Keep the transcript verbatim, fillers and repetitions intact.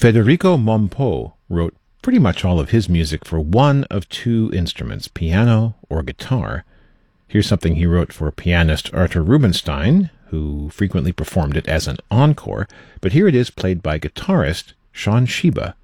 Federico Mompo wrote pretty much all of his music for one of two instruments, piano or guitar. Here's something he wrote for pianist Arthur Rubinstein, who frequently performed it as an encore, but here it is played by guitarist Shawn Sheba.